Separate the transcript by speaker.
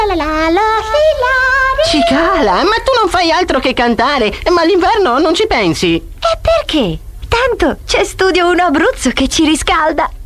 Speaker 1: Cicala, ma tu non fai altro che cantare, ma l'inverno non ci pensi.
Speaker 2: E perché? Tanto c'è Studio 1 Abruzzo che ci riscalda.